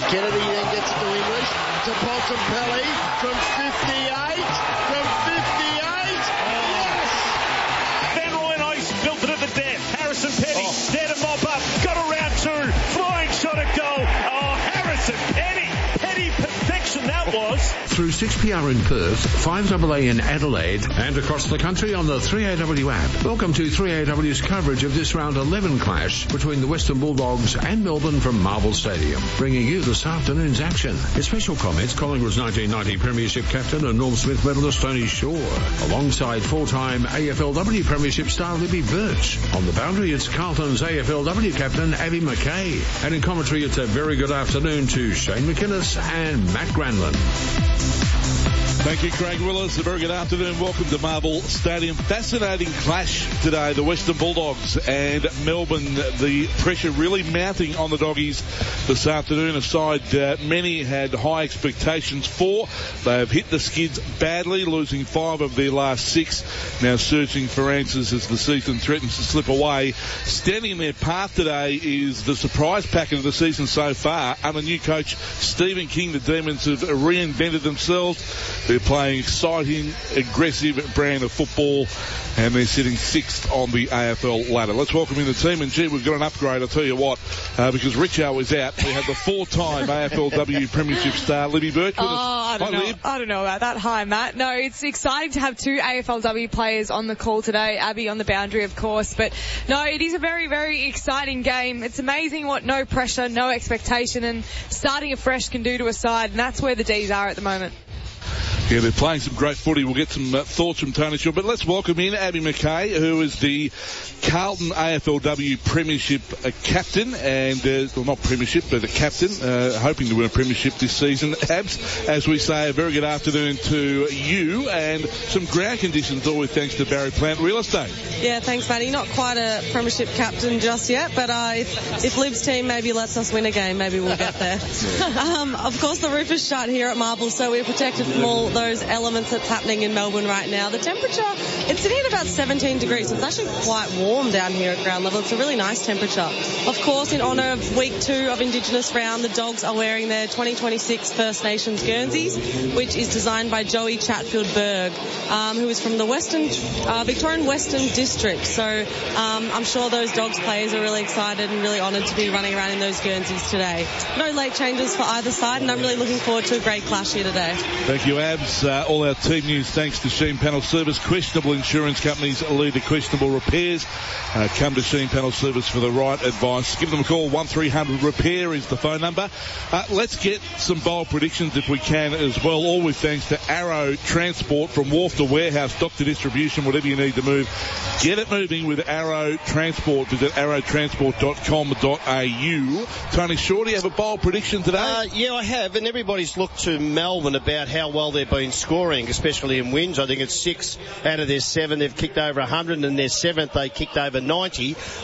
Kennedy then gets it to English, to Bontempelli from 58, from 58, yes! Van Rooyen built it at the death. Harrison Petty, there to mop up, got a round two, flying shot at goal. Oh, Harrison Petty, Petty perfection that was. Through 6PR in Perth, 5AA in Adelaide, and across the country on the 3AW app. Welcome to 3AW's coverage of this round 11 clash between the Western Bulldogs and Melbourne from Marvel Stadium, bringing you this afternoon's action. In special comments, Collingwood's 1990 Premiership captain and Norm Smith medalist Tony Shaw, alongside four-time AFLW Premiership star Libby Birch. On the boundary, it's Carlton's AFLW captain Abby McKay. And in commentary, it's a very good afternoon to Shane McInnes and Matt Granlund. Thank you, Craig Willis. A very good afternoon. Welcome to Marvel Stadium. Fascinating clash today. The Western Bulldogs and Melbourne. The pressure really mounting on the Doggies this afternoon. A side many had high expectations for. They have hit the skids badly, losing 5 of their last 6. Now searching for answers as the season threatens to slip away. Standing in their path today is the surprise packet of the season so far. Under new coach Stephen King, the Demons have reinvented themselves. They're playing exciting, aggressive brand of football, and they're sitting 6th on the AFL ladder. Let's welcome in the team, and gee, we've got an upgrade, I'll tell you what, because Richo is out. We have the 4-time AFLW Premiership star, Libby Birch, with us. I don't know about that. Hi, Matt. No, it's exciting to have 2 AFLW players on the call today. Abby on the boundary, of course, but no, it is a very, very exciting game. It's amazing what no pressure, no expectation, and starting afresh can do to a side, and that's where the D's are at the moment. Yeah, they're playing some great footy. We'll get some thoughts from Tony Shaw. But let's welcome in Abby McKay, who is the Carlton AFLW Premiership captain, and, well, not Premiership, but a captain, hoping to win a Premiership this season. Abs, as we say, a very good afternoon to you, and some ground conditions, always thanks to Barry Plant Real Estate. Yeah, thanks, Matty. Not quite a Premiership captain just yet, but if Lib's team maybe lets us win a game, maybe we'll get there. Of course, the roof is shut here at Marvel, so we're protected from all those elements that's happening in Melbourne right now. The temperature, it's sitting at about 17 degrees. So it's actually quite warm down here at ground level. It's a really nice temperature. Of course, in honour of week 2 of Indigenous Round, the Dogs are wearing their 2026 First Nations Guernseys, which is designed by Joey Chatfield Berg, who is from the Victorian Western District. So I'm sure those Dogs players are really excited and really honoured to be running around in those Guernseys today. No late changes for either side, and I'm really looking forward to a great clash here today. Thank you, Abs. All our team news thanks to Sheen Panel Service. Questionable insurance companies lead to questionable repairs. Come to Sheen Panel Service for the right advice. Give them a call. 1300-REPAIR is the phone number. Let's get some bold predictions if we can as well. All with thanks to Arrow Transport, from wharf to warehouse, dock to distribution, whatever you need to move. Get it moving with Arrow Transport. Visit arrowtransport.com.au. Tony Shaw, do you have a bold prediction today? Yeah, I have, and everybody's looked to Melbourne about how well they've been scoring, especially in wins. I think it's 6 out of their 7 they've kicked over 100, and their 7th they kicked over 90.